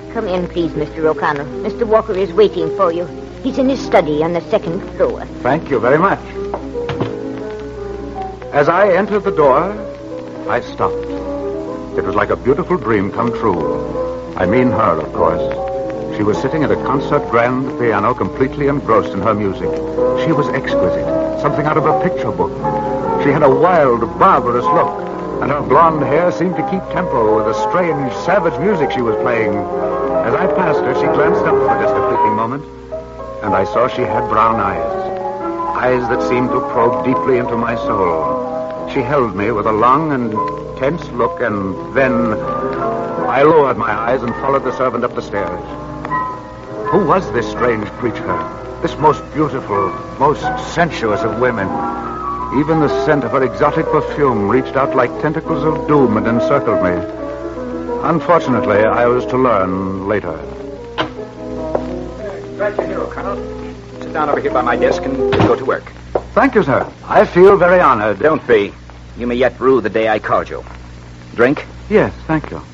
Come in, please, Mr. O'Connell. Mr. Walker is waiting for you. He's in his study on the second floor. Thank you very much. As I entered the door, I stopped. It was like a beautiful dream come true. I mean her, of course. She was sitting at a concert grand piano, completely engrossed in her music. She was exquisite, something out of a picture book. She had a wild, barbarous look, and her blonde hair seemed to keep tempo with the strange, savage music she was playing. As I passed her, she glanced up for just a fleeting moment, and I saw she had brown eyes that seemed to probe deeply into my soul. She held me with a long and tense look, and then I lowered my eyes and followed the servant up the stairs. Who was this strange creature? This most beautiful, most sensuous of women? Even the scent of her exotic perfume reached out like tentacles of doom and encircled me. Unfortunately, I was to learn later. Glad you're here, O'Connell. Sit down over here by my desk and we'll go to work. Thank you, sir. I feel very honored. Don't be. You may yet rue the day I called you. Drink? Yes, thank you.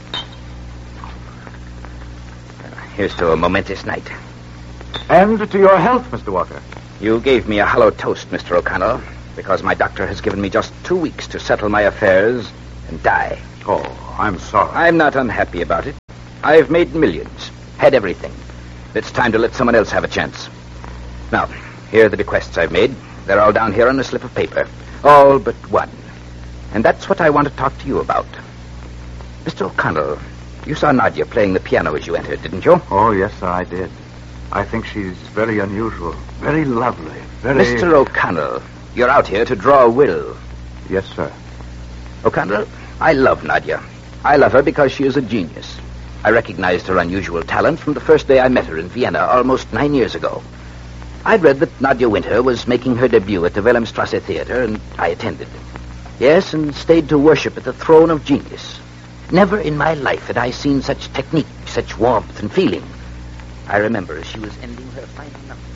Here's to a momentous night. And to your health, Mr. Walker. You gave me a hollow toast, Mr. O'Connell, because my doctor has given me just 2 weeks to settle my affairs and die. Oh, I'm sorry. I'm not unhappy about it. I've made millions, had everything. It's time to let someone else have a chance. Now, here are the bequests I've made. They're all down here on a slip of paper. All but one. And that's what I want to talk to you about. Mr. O'Connell, you saw Nadia playing the piano as you entered, didn't you? Oh, yes, sir, I did. I think she's very unusual, very lovely, very... Mr. O'Connell, you're out here to draw a will. Yes, sir. O'Connell, I love Nadia. I love her because she is a genius. I recognized her unusual talent from the first day I met her in Vienna almost 9 years ago. I'd read that Nadia Winter was making her debut at the Wilhelmstrasse Theater, and I attended. Yes, and stayed to worship at the throne of genius. Never in my life had I seen such technique, such warmth and feeling. I remember as she was ending her final number.